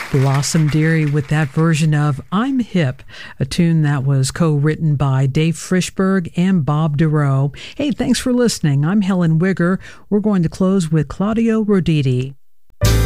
Blossom Dearie with that version of I'm Hip, a tune that was co-written by Dave Frischberg and Bob Dorough. Hey, thanks for listening. I'm Helen Wigger. We're going to close with Claudio Roditi.